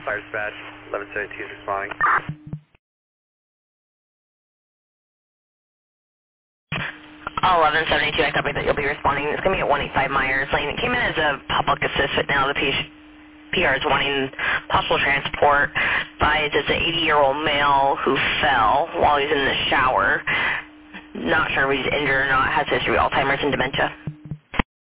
Fire dispatch, 1172 is responding. 1172, I copy that you'll be responding. It's going to be at 185 Myers Lane. It came in as a public assist, but now the PR is wanting possible transport by it's an 80-year-old male who fell while he's in the shower. Not sure if he's injured or not, has history of Alzheimer's and dementia.